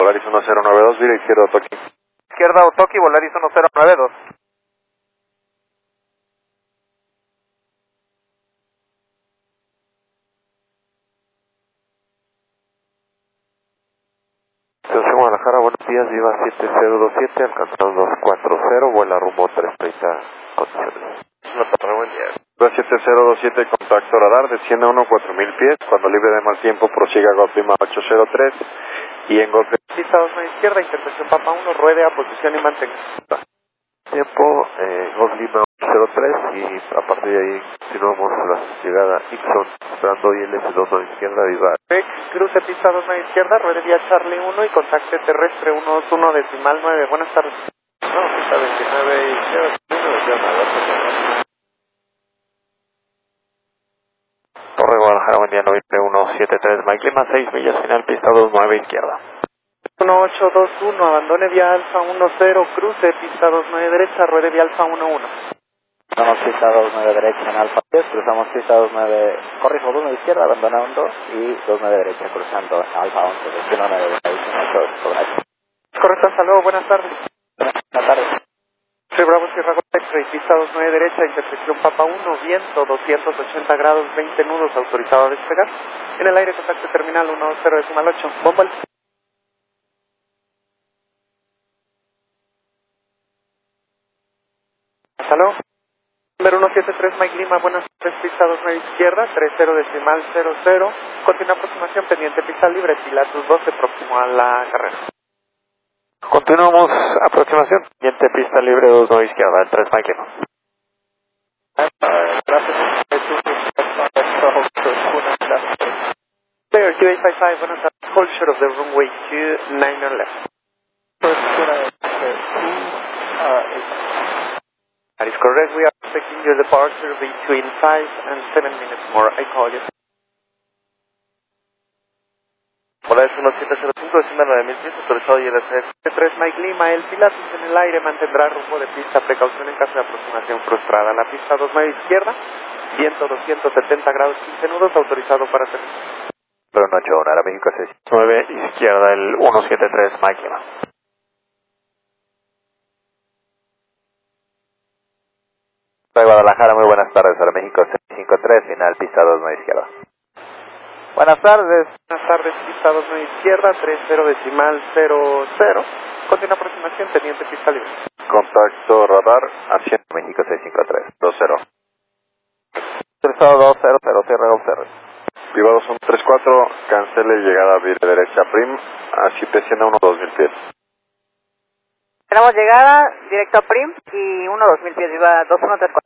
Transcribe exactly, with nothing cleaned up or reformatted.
Volaris uno cero nueve dos, vira izquierda Otoki. Izquierda Otoki, Volaris uno cero nueve dos. Guadalajara, buenos días, Viva siete cero dos siete, alcanzado dos cuatro cero, vuela rumbo tres treinta, condiciones. Buen día. Viva siete cero dos siete, contacto radar, desciende a uno cuatro mil pies, cuando libre de mal tiempo prosiga Golf Lima ocho cero tres y en Golf Pista dos nueve izquierda, intersección Papa uno, ruede a posición y mantenga. Tiempo, eh, Golf Lima ocho cero tres y a partir de ahí continuamos la llegada Ixon, esperando I L S dos nueve izquierda, Viva. Cruce pista dos nueve izquierda, ruede vía Charlie uno y contacte terrestre uno dos uno decimal nueve. Buenas tardes. No, pista veintinueve izquierda, Torre Guadalajara, buen día, noviembre uno siete tres, Mike Lima seis millas, final pista dos nueve izquierda. uno ocho dos uno, abandone vía Alfa uno cero, cruce pista dos nueve derecha, ruede vía Alfa uno uno. Cruzamos pista dos nueve derecha en Alfa diez, cruzamos pista dos nueve, corrijo dos nueve izquierda, abandonando y dos nueve derecha cruzando Alfa once, veintiuno nueve, Correcto, hasta luego, buenas tardes. Buenas tardes. Soy Bravo Sierra X-Ray, pista dos nueve derecha, intersección Papa uno, viento doscientos ochenta grados, veinte nudos, autorizado a despegar. En el aire, contacto terminal uno cero decimal ocho, bomba. Hasta luego. Número uno siete tres, Mike Lima, buenas tardes, pista dos nueve izquierda, tres cero decimal cero cero, continua aproximación pendiente, pista libre, Pilatus doce, próximo a la carrera. Continuamos aproximación, siguiente pista libre dos nueve izquierda, el tres Mike Lima. Clear, Q eight five five, buenas tardes, hold short of the runway two nine on left. That is correct, we are expecting your departure between five and seven minutes more, I call you. Hola, es uno siete cero cinco, decimal nueve mil pies, autorizado y L C tres Mike Lima, el Pilatus en el aire mantendrá rumbo de pista, precaución en caso de aproximación frustrada. La pista dos nueve izquierda, viento doscientos setenta grados, quince nudos, autorizado para aterrizar. Pero no, John, ahora México seis nueve izquierda, el uno siete tres Mike Lima. Soy Guadalajara, muy buenas tardes, ahora México seis cinco tres, final pista dos nueve izquierda. Buenas tardes. Buenas tardes, pista dos nueve izquierda, tres cero decimal cero cero. Continua aproximación, teniente pista libre. Contacto radar, hacia México seis cinco tres, dos cero. Estado dos cero cero, cierre dos cero. Viva dos uno tres cuatro, cancele llegada vía derecha Prim, así te siendo uno dos mil pies. Tenemos llegada directo a Prim y uno dos mil pies, Viva dos uno tres cuatro.